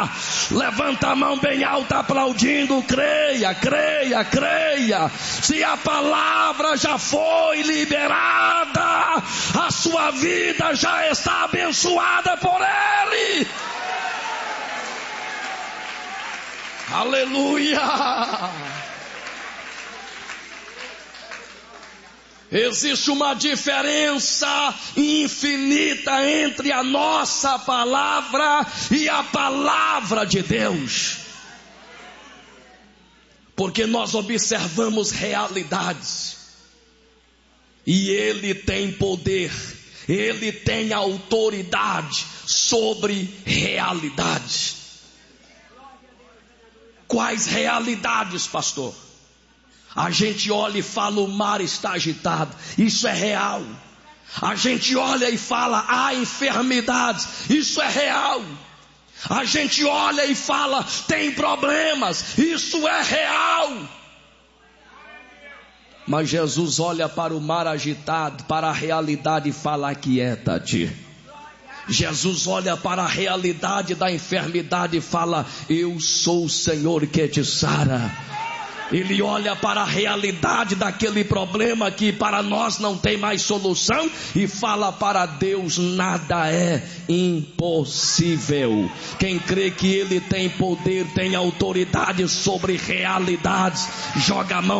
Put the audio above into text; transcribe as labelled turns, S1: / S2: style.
S1: Levanta a mão bem alta aplaudindo. Creia, creia, creia. Se a palavra já foi liberada, a sua vida já está abençoada por Ele. Aleluia. Existe uma diferença infinita entre a nossa palavra e a palavra de Deus. Porque nós observamos realidades. E Ele tem poder, Ele tem autoridade sobre realidades. Quais realidades, pastor? A gente olha e fala: o mar está agitado. Isso é real. A gente olha e fala: há enfermidades. Isso é real. A gente olha e fala: tem problemas. Isso é real. Mas Jesus olha para o mar agitado, para a realidade, e fala: aquieta-te. Jesus olha para a realidade da enfermidade e fala: eu sou o Senhor que te sara. Ele olha para a realidade daquele problema que para nós não tem mais solução e fala: para Deus nada é impossível. Quem crê que Ele tem poder, tem autoridade sobre realidades, joga a mão